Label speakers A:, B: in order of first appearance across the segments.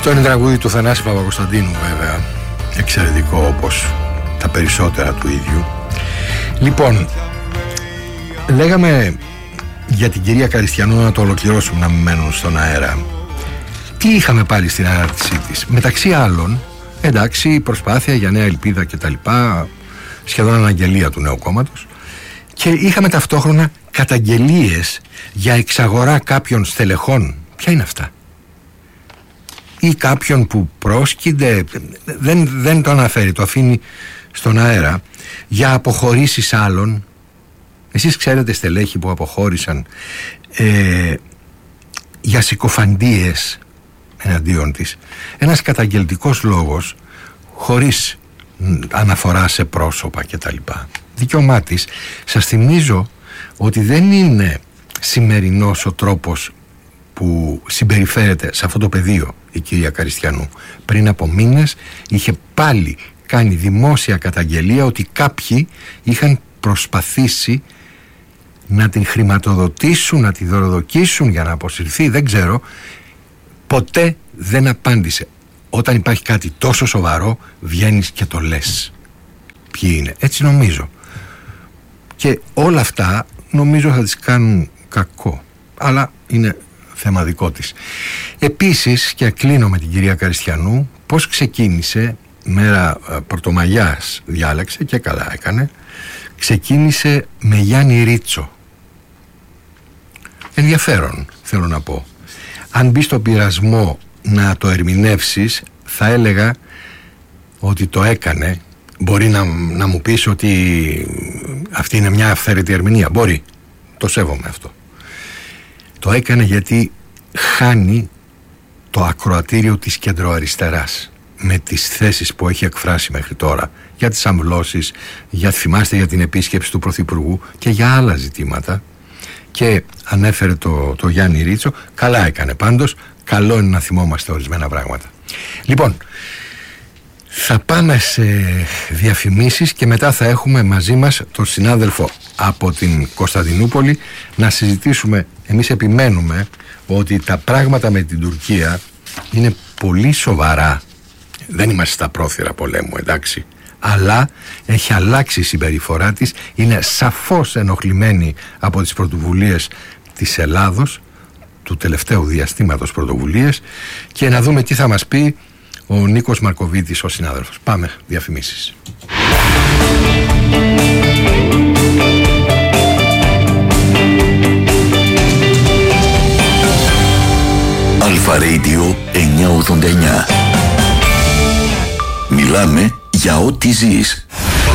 A: Αυτό είναι τραγούδι του Θανάση Παπακοσταντίνου, βέβαια. Εξαιρετικό, όπως τα περισσότερα του ίδιου. Λοιπόν, λέγαμε για την κυρία Καριστιανού, να το ολοκληρώσουμε, να μην μένουν στον αέρα. Τι είχαμε πάλι στην ανάρτησή της? Μεταξύ άλλων, εντάξει, προσπάθεια για Νέα Ελπίδα και τα λοιπά, σχεδόν αναγγελία του νέου κόμματος. Και είχαμε ταυτόχρονα καταγγελίες για εξαγορά κάποιων στελεχών. Ποια είναι αυτά? Ή κάποιον που πρόσκυνται, δεν το αναφέρει, το αφήνει στον αέρα, για αποχωρήσεις άλλων. Εσείς ξέρετε στελέχη που αποχώρησαν για συκοφαντίες εναντίον της? Ένας καταγγελτικός λόγος, χωρίς αναφορά σε πρόσωπα και τα λοιπά. Δικαίωμά της. Σας θυμίζω ότι δεν είναι σημερινός ο τρόπος που συμπεριφέρεται σε αυτό το πεδίο η κυρία Καριστιανού. Πριν από μήνες είχε πάλι κάνει δημόσια καταγγελία ότι κάποιοι είχαν προσπαθήσει να την χρηματοδοτήσουν, να τη δωροδοκίσουν για να αποσυρθεί, δεν ξέρω. Ποτέ δεν απάντησε. Όταν υπάρχει κάτι τόσο σοβαρό, βγαίνεις και το λες ποιοι είναι. Έτσι νομίζω. Και όλα αυτά νομίζω θα τις κάνουν κακό, αλλά είναι θέμα δικό της. Επίσης, και κλείνω με την κυρία Καριστιανού, πώς ξεκίνησε, μέρα Πρωτομαγιάς διάλεξε και καλά έκανε, ξεκίνησε με Γιάννη Ρίτσο. Ενδιαφέρον, θέλω να πω. Αν μπει στο πειρασμό να το ερμηνεύσεις, θα έλεγα ότι το έκανε. Μπορεί να μου πεις ότι αυτή είναι μια αυθαίρετη ερμηνεία. Μπορεί. Το σέβομαι αυτό. Το έκανε γιατί χάνει το ακροατήριο της κεντροαριστεράς με τις θέσεις που έχει εκφράσει μέχρι τώρα για τις αμβλώσεις, θυμάστε, για την επίσκεψη του Πρωθυπουργού και για άλλα ζητήματα, και ανέφερε το Γιάννη Ρίτσο. Καλά έκανε πάντως. Καλό είναι να θυμόμαστε ορισμένα πράγματα. Λοιπόν, θα πάμε σε διαφημίσεις και μετά θα έχουμε μαζί μας τον συνάδελφο από την Κωνσταντινούπολη να συζητήσουμε. Εμείς επιμένουμε ότι τα πράγματα με την Τουρκία είναι πολύ σοβαρά. Δεν είμαστε στα πρόθυρα πολέμου, εντάξει, αλλά έχει αλλάξει η συμπεριφορά της. Είναι σαφώς ενοχλημένη από τις πρωτοβουλίες της Ελλάδος, του τελευταίου διαστήματος πρωτοβουλίες, και να δούμε τι θα μας πει ο Νίκος Μαρκοβίτης, ο συνάδελφος. Πάμε, διαφημίσεις.
B: Αλφα Radio 989. Μιλάμε για ό,τι ζεις.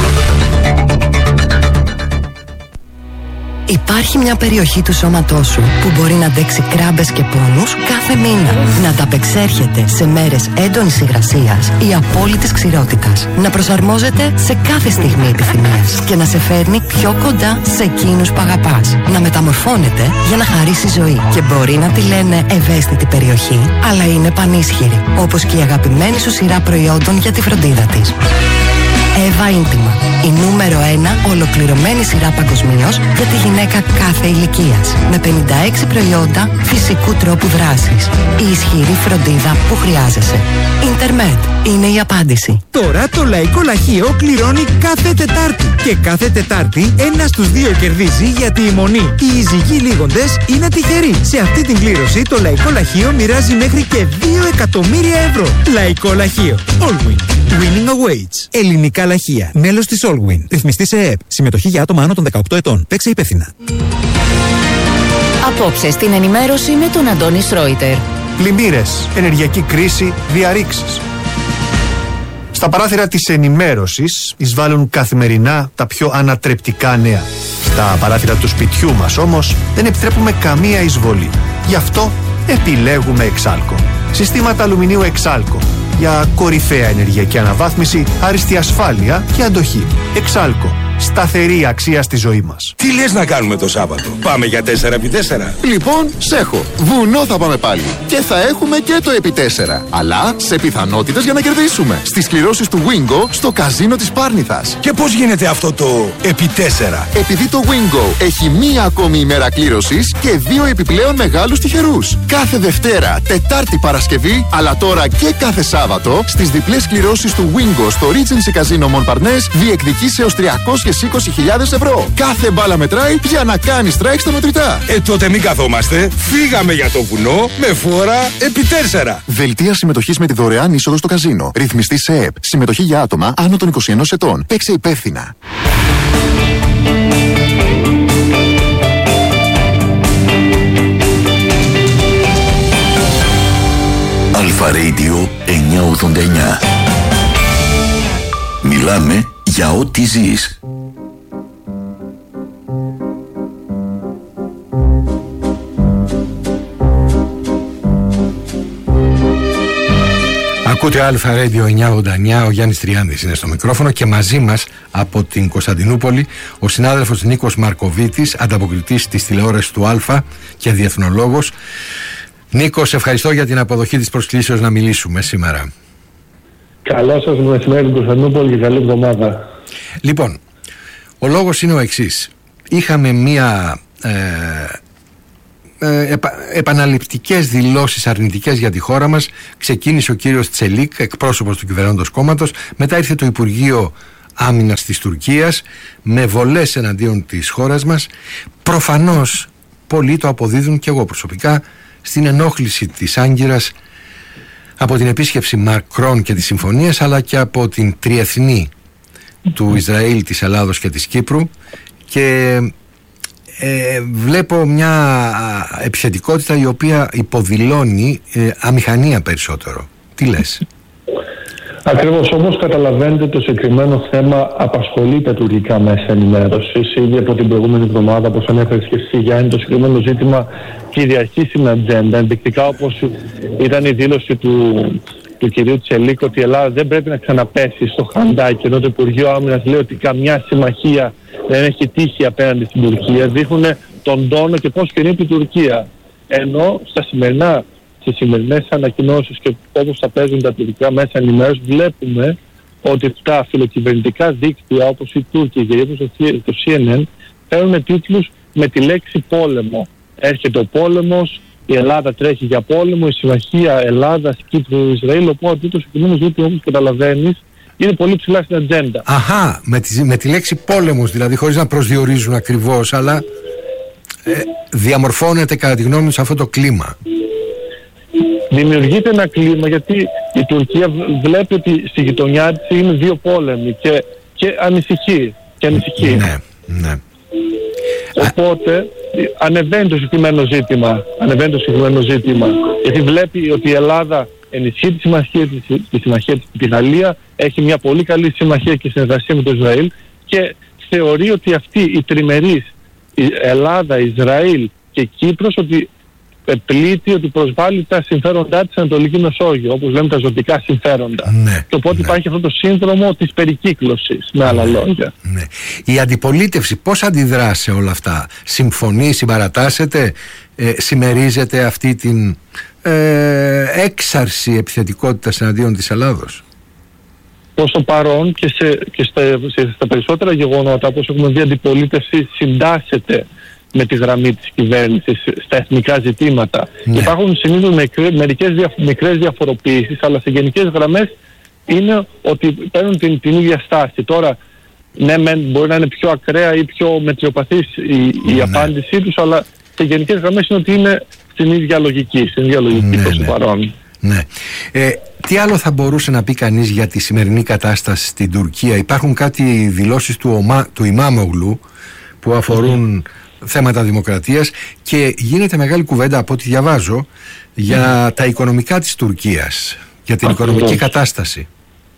C: Υπάρχει μια περιοχή του σώματός σου που μπορεί να αντέξει κράμπες και πόνους κάθε μήνα. Να ταπεξέρχεται σε μέρες έντονης υγρασίας ή απόλυτης ξηρότητας. Να προσαρμόζεται σε κάθε στιγμή επιθυμίας και να σε φέρνει πιο κοντά σε εκείνους που αγαπάς. Να μεταμορφώνεται για να χαρίσει ζωή. Και μπορεί να τη λένε ευαίσθητη περιοχή, αλλά είναι πανίσχυρη. Όπως και η αγαπημένη σου σειρά προϊόντων για τη φροντίδα της. Εύα Ίντιμα, η νούμερο 1 ολοκληρωμένη σειρά παγκοσμίως για τη γυναίκα κάθε ηλικίας. Με 56 προϊόντα φυσικού τρόπου δράσης. Η ισχυρή φροντίδα που χρειάζεσαι. Ιντερνετ είναι η απάντηση.
D: Τώρα το Λαϊκό Λαχείο κληρώνει κάθε Τετάρτη. Και κάθε Τετάρτη ένας στους δύο κερδίζει, γιατί η μονή οι εισηγοί λίγοντες είναι τυχεροί. Σε αυτή την κλήρωση το Λαϊκό Λαχείο μοιράζει μέχρι και 2 εκατομμύρια ευρώ. Λαϊκό Λαχείο. Allwin. Winning awaits. Ελληνικά λαχεία. Μέλος της Allwin. Ρυθμιστή σε ΕΕΠ. Συμμετοχή για άτομα άνω των 18 ετών. Παίξε υπεύθυνα.
E: Απόψε στην ενημέρωση με τον Αντώνη Σρόιτερ.
F: Πλημμύρες, ενεργειακή κρίση, διαρρήξεις. Στα παράθυρα της ενημέρωσης εισβάλλουν καθημερινά τα πιο ανατρεπτικά νέα. Στα παράθυρα του σπιτιού μας όμως δεν επιτρέπουμε καμία εισβολή. Γι' αυτό επιλέγουμε Εξάλκο. Συστήματα αλουμινίου Εξάλκο. Για κορυφαία ενεργειακή αναβάθμιση, άριστη ασφάλεια και αντοχή. Εξάλκο. σταθερή αξία στη ζωή μας.
G: Τι λες να κάνουμε το Σάββατο? Πάμε για 4x4.
H: Λοιπόν, σέχω. Βουνό θα πάμε πάλι. Και θα έχουμε και το επί 4. Αλλά σε πιθανότητες για να κερδίσουμε. Στις κληρώσεις του Wingo στο καζίνο της Πάρνηθας.
G: Και πώς γίνεται αυτό το επί 4?
H: Επειδή το Wingo έχει μία ακόμη ημέρα κλήρωσης και 2 επιπλέον μεγάλους τυχερούς. Κάθε Δευτέρα, Τετάρτη, Παρασκευή, αλλά τώρα και κάθε Σάββατο, στις διπλές κληρώσεις του Wingo στο Regency Casino Montparnasse διεκδικείς έως 320.000 ευρώ. Κάθε μπάλα μετράει για να κάνει strike στα μετρητά.
G: Τότε μην καθόμαστε. Φύγαμε για το βουνό με φόρα επί 4.
H: Δελτία συμμετοχής με τη δωρεάν είσοδο στο καζίνο. Ρυθμιστή σε ΕΕΠ. Συμμετοχή για άτομα άνω των 21 ετών. Παίξε υπεύθυνα.
B: Αλφα Radio 989. Μιλάμε για ό,τι ζεις.
A: Ακούτε Αλφα Radio 989, ο Γιάννης Τριάνδης είναι στο μικρόφωνο και μαζί μας από την Κωνσταντινούπολη ο συνάδελφος Νίκος Μαρκοβίτης, ανταποκριτής της τηλεόρασης του Αλφα και διεθνολόγος. Νίκο, σε ευχαριστώ για την αποδοχή της προσκλήσεως να μιλήσουμε σήμερα.
I: Καλό σας μεσημέρι στην Κωνσταντινούπολη και καλή εβδομάδα.
A: Λοιπόν, ο λόγος είναι ο εξής. Είχαμε μία επαναληπτικές δηλώσεις αρνητικές για τη χώρα μας. Ξεκίνησε ο κύριος Τσελίκ, εκπρόσωπος του κυβερνώντος κόμματος. Μετά ήρθε το Υπουργείο Άμυνας της Τουρκίας με βολές εναντίον της χώρας μας. Προφανώς πολλοί το αποδίδουν και εγώ προσωπικά στην ενόχληση της Άγκυρας από την επίσκεψη Μακρόν και τις συμφωνίες, αλλά και από την τριεθνή του Ισραήλ, της Ελλάδος και της Κύπρου, και βλέπω μια επιθετικότητα η οποία υποδηλώνει αμηχανία περισσότερο. Τι λες?
I: Ακριβώς, όμως καταλαβαίνετε το συγκεκριμένο θέμα απασχολεί τα τουρκικά μέσα ενημέρωσης. Ήδη από την προηγούμενη εβδομάδα, όπως ανέφερες και εσύ Γιάννη, το συγκεκριμένο ζήτημα κυριαρχεί στην ατζέντα. Ενδεικτικά, όπως ήταν η δήλωση του κυρίου Τσελίκ ότι η Ελλάδα δεν πρέπει να ξαναπέσει στο χαντάκι, ενώ το Υπουργείο Άμυνας λέει ότι καμιά συμμαχία δεν έχει τύχει απέναντι στην Τουρκία, δείχνουν τον τόνο και πώς κινείται η Τουρκία. Ενώ στις σημερινές ανακοινώσεις και όπως θα παίζουν τα τουρκικά μέσα ενημέρωσης, βλέπουμε ότι τα φιλοκυβερνητικά δίκτυα όπως η Τούρκη και όπως το CNN παίρνουν τίτλους με τη λέξη πόλεμο. Έρχεται ο πόλεμος, η Ελλάδα τρέχει για πόλεμο, η συμμαχία Ελλάδας-Κύπρου-Ισραήλ, οπότε το συγκεκριμένο ζήτημα, όπως καταλαβαίνεις, είναι πολύ ψηλά στην ατζέντα.
A: Αχα, με τη λέξη πόλεμος, δηλαδή, χωρίς να προσδιορίζουν ακριβώς, αλλά διαμορφώνεται κατά τη γνώμη τους αυτό το κλίμα.
I: Δημιουργείται ένα κλίμα γιατί η Τουρκία βλέπει ότι στη γειτονιά της είναι δύο πόλεμοι και ανησυχεί.
A: Ναι.
I: Οπότε ανεβαίνει το συγκεκριμένο ζήτημα. Γιατί βλέπει ότι η Ελλάδα ενισχύει τη συμμαχία της με τη Γαλλία, έχει μια πολύ καλή συμμαχία και συνεργασία με το Ισραήλ και θεωρεί ότι αυτή η τριμερής, η Ελλάδα, Ισραήλ και Κύπρος, ότι πλήττει, ότι προσβάλλει τα συμφέροντά της Ανατολική Μεσόγειο, όπως λέμε τα ζωτικά συμφέροντα.
A: Ναι,
I: και οπότε υπάρχει αυτό το σύνδρομο της περικύκλωσης, με άλλα λόγια.
A: Ναι. Η αντιπολίτευση πώς αντιδρά σε όλα αυτά? Συμφωνεί, συμπαρατάσσεται, συμμερίζεται αυτή την έξαρση επιθετικότητας εναντίον της Ελλάδος?
I: Προς το παρόν και στα περισσότερα γεγονότα, όπως έχουμε δει, η αντιπολίτευση συντάσσεται με τη γραμμή της κυβέρνησης στα εθνικά ζητήματα. Ναι. Υπάρχουν συνήθως μερικές μικρές διαφοροποιήσεις, αλλά σε γενικές γραμμές είναι ότι παίρνουν την ίδια στάση. Τώρα, ναι, μπορεί να είναι πιο ακραία ή πιο μετριοπαθής η απάντησή τους, αλλά σε γενικές γραμμές είναι ότι είναι στην ίδια λογική προς το παρόν.
A: Ναι. Τι άλλο θα μπορούσε να πει κανείς για τη σημερινή κατάσταση στην Τουρκία? Υπάρχουν κάτι δηλώσεις του Ιμάμογλου που αφορούν θέματα δημοκρατίας και γίνεται μεγάλη κουβέντα, από ό,τι διαβάζω, για τα οικονομικά της Τουρκίας, για την οικονομική κατάσταση.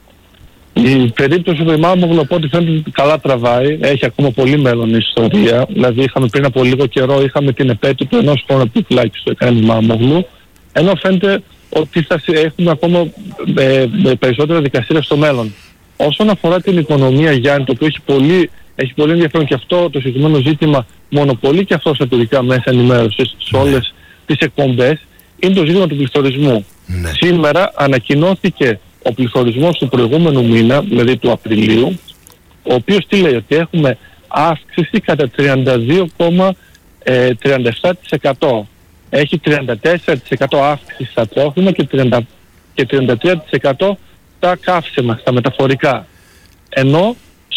I: Η περίπτωση του Ιμάμογλου, από ό,τι φαίνεται, καλά τραβάει. Έχει ακόμα πολύ μέλλον η ιστορία. Δηλαδή, πριν από λίγο καιρό την επέτειο του ενός χρόνου από τη φυλάκιση του έκανε Ιμάμογλου. Ενώ φαίνεται ότι θα έχουμε ακόμα περισσότερα δικαστήρια στο μέλλον. Όσον αφορά την οικονομία, Γιάννη, το οποίο έχει πολύ έχει πολύ ενδιαφέρον και αυτό το συγκεκριμένο ζήτημα, μονοπολεί και αυτό στα τουρκικά μέσα ενημέρωσης σε όλες τις εκπομπές, είναι το ζήτημα του πληθωρισμού.
A: Ναι.
I: Σήμερα ανακοινώθηκε ο πληθωρισμός του προηγούμενου μήνα, δηλαδή του Απριλίου, ο οποίος τι λέει, ότι έχουμε αύξηση κατά 32,37%. Έχει 34% αύξηση στα τρόφιμα και 33% στα καύσιμα, στα μεταφορικά. Ενώ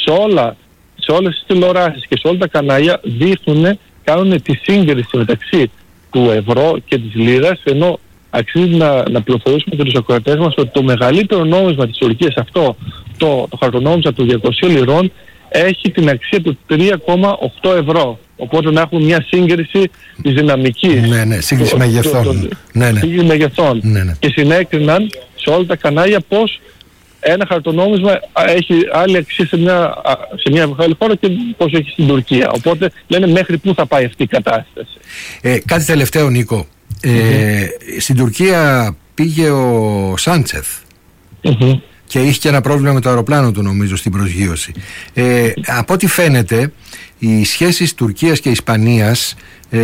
I: σε όλες τις τηλεοράσεις και σε όλα τα κανάλια κάνουν τη σύγκριση μεταξύ του ευρώ και της λίρας, ενώ αξίζει να πληροφορήσουμε και τους ακροατές μας ότι το μεγαλύτερο νόμισμα της Τουρκίας, αυτό το χαρτονόμισμα του 200 λιρών, έχει την αξία του 3,8 ευρώ. Οπότε να έχουμε μια σύγκριση της δυναμικής.
A: Ναι, σύγκριση μεγεθών.
I: Σύγκριση μεγεθών. Και συνέκριναν σε όλα τα κανάλια πως ένα χαρτονόμισμα έχει άλλη αξία σε μια μεγάλη χώρα και πως έχει στην Τουρκία. Οπότε λένε μέχρι πού θα πάει αυτή η κατάσταση.
A: Κάτι τελευταίο, Νίκο. Στην Τουρκία πήγε ο Σάντσεφ και είχε και ένα πρόβλημα με το αεροπλάνο του, νομίζω, στην προσγείωση. Από ό,τι φαίνεται, οι σχέσεις Τουρκίας και Ισπανίας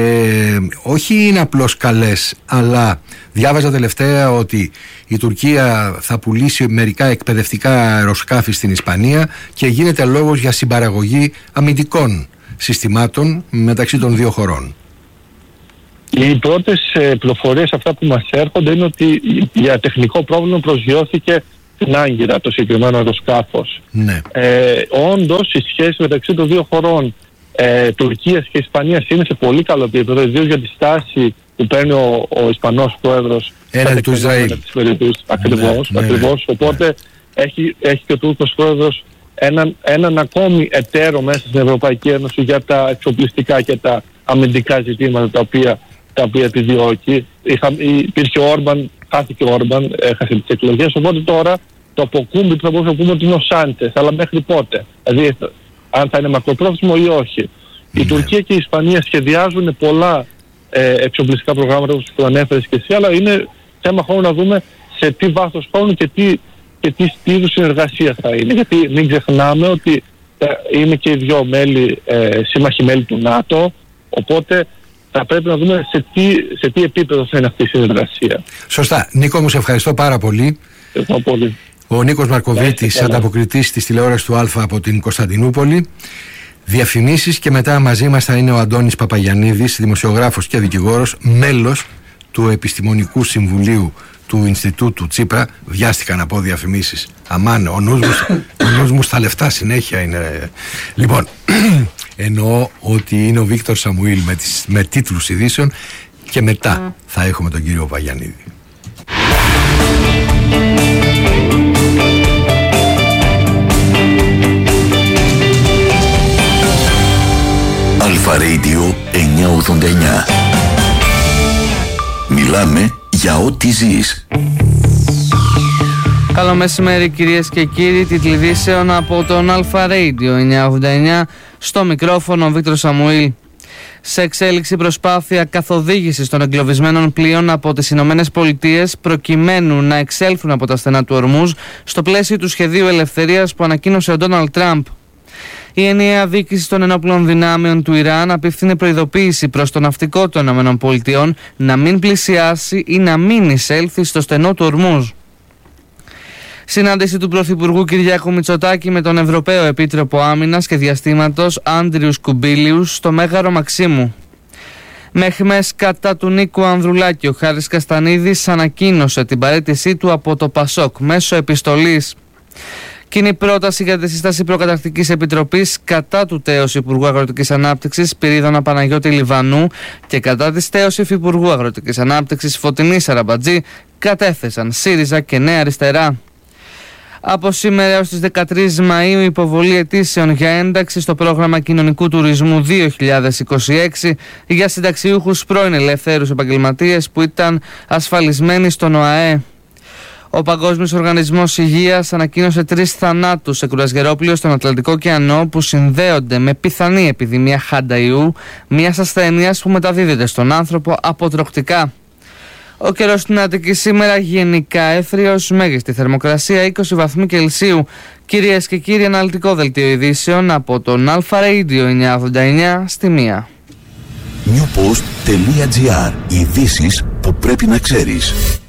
A: όχι είναι απλώς καλές, αλλά διάβαζα τελευταία ότι η Τουρκία θα πουλήσει μερικά εκπαιδευτικά αεροσκάφη στην Ισπανία και γίνεται λόγος για συμπαραγωγή αμυντικών συστημάτων μεταξύ των δύο χωρών.
I: Οι πρώτες πληροφορίες αυτά που μας έρχονται είναι ότι για τεχνικό πρόβλημα προσγειώθηκε στην Άγκυρα το συγκεκριμένο αεροσκάφος.
A: Ναι.
I: Όντως η σχέση μεταξύ των δύο χωρών, Τουρκίας και Ισπανίας, είναι σε πολύ καλό επίπεδο, ιδίως για τη στάση που παίρνει ο Ισπανός πρόεδρος
A: έναντι του Ισραήλ.
I: Ακριβώς. Οπότε έχει και ο Τούρκος πρόεδρος έναν ακόμη εταίρο μέσα στην Ευρωπαϊκή Ένωση για τα εξοπλιστικά και τα αμυντικά ζητήματα τα οποία επιδιώκει. Υπήρχε ο Όρμπαν, χάθηκε ο Όρμπαν, έχασε τις εκλογές, οπότε τώρα το αποκούμπι που θα μπορούσαμε να πούμε ότι είναι ο Σάντσεφ, αλλά μέχρι πότε? Δηλαδή αν θα είναι μακροπρόθεσμο ή όχι. Η Τουρκία και η Ισπανία σχεδιάζουν πολλά εξοπλιστικά προγράμματα, όπως το ανέφερες και εσύ, αλλά είναι θέμα χρόνου να δούμε σε τι βάθος χρόνου και τι είδους συνεργασία θα είναι. Γιατί μην ξεχνάμε ότι είναι και οι δυο σύμμαχοι μέλη του ΝΑΤΟ, οπότε θα πρέπει να δούμε σε τι επίπεδο θα είναι αυτή η συνεργασία.
A: Σωστά. Νίκο, μου σε ευχαριστώ πάρα πολύ.
I: Ευχαριστώ πολύ.
A: Ο Νίκος Μαρκοβίτης, ανταποκριτής της τηλεόρασης του Α από την Κωνσταντινούπολη. Διαφημίσεις και μετά μαζί μας θα είναι ο Αντώνης Παπαγιαννίδης, δημοσιογράφος και δικηγόρος, μέλος του Επιστημονικού Συμβουλίου του Ινστιτούτου Τσίπρα. Βιάστηκα να πω διαφημίσεις. Αμάν, ο νους μου στα λεφτά συνέχεια είναι. Λοιπόν, εννοώ ότι είναι ο Βίκτορ Σαμουήλ με τίτλους ειδήσεων και μετά θα έχουμε τον κύριο Παπαγιαννίδη.
B: Αλφα Radio 989. Μιλάμε για ό,τι ζεις.
J: Καλό μεσημέρι κυρίες και κύριοι, τίτλοι ειδήσεων από τον Αλφα Radio 989, στο μικρόφωνο ο Βίκτορ Σαμουήλ. Σε εξέλιξη προσπάθεια καθοδήγησης των εγκλωβισμένων πλοίων από τις Ηνωμένες Πολιτείες προκειμένου να εξέλθουν από τα στενά του Ορμούζ στο πλαίσιο του σχεδίου ελευθερίας που ανακοίνωσε ο Ντόναλντ Τραμπ. Η ενιαία διοίκηση των ενόπλων δυνάμεων του Ιράν απευθύνει προειδοποίηση προς το ναυτικό των ΗΠΑ να μην πλησιάσει ή να μην εισέλθει στο στενό του Ορμούζ. Συνάντηση του Πρωθυπουργού Κυριάκου Μητσοτάκη με τον Ευρωπαίο Επίτροπο Άμυνας και Διαστήματος Άντριους Κουμπίλιους στο Μέγαρο Μαξίμου. Μέχμες κατά του Νίκου Ανδρουλάκη, ο Χάρης Καστανίδης ανακοίνωσε την παραίτησή του από το ΠΑΣΟΚ μέσω επιστολής. Κοινή πρόταση για τη σύσταση προκαταρκτικής επιτροπής κατά του τέος Υπουργού Αγροτικής Ανάπτυξης Σπυρίδωνα Παναγιώτη Λιβανού και κατά της τέος Υφυπουργού Αγροτικής Ανάπτυξης Φωτεινή Σαραμπατζή κατέθεσαν ΣΥΡΙΖΑ και Νέα Αριστερά. Από σήμερα έως τις 13 Μαΐου υποβολή αιτήσεων για ένταξη στο πρόγραμμα κοινωνικού τουρισμού 2026 για συνταξιούχους πρώην ελευθέρους επαγγελματίες που ήταν ασφαλισμένοι στον ΟΑΕ. Ο Παγκόσμιος Οργανισμός Υγείας ανακοίνωσε 3 θανάτους σε κρουαζιερόπλοιο στον Ατλαντικό ωκεανό που συνδέονται με πιθανή επιδημία χάντα ιού, μιας ασθένειας που μεταδίδεται στον άνθρωπο από τρωκτικά. Ο καιρός στην Αττική σήμερα γενικά έθριος, μέγιστη θερμοκρασία 20 βαθμοί Κελσίου. Κυρίες και κύριοι, αναλυτικό δελτίο ειδήσεων από τον Αλφα Radio 989 στη 1.
B: Newpost.gr. Ειδήσεις που πρέπει να ξέρεις.